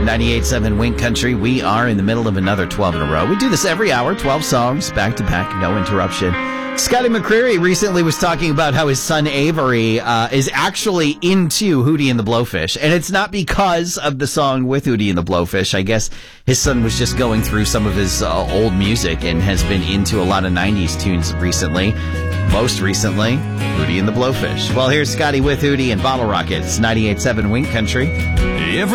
98.7 Wink Country. We are in the middle of another 12 in a row. We do this every hour, 12 songs, back to back, no interruption. Scotty McCreery recently was talking about how his son Avery is actually into Hootie and the Blowfish. And it's not because of the song with Hootie and the Blowfish. I guess his son was just going through some of his old music and has been into a lot of 90s tunes recently. Most recently, Hootie and the Blowfish. Well, here's Scotty with Hootie and Bottle Rockets, 98.7 Wink Country.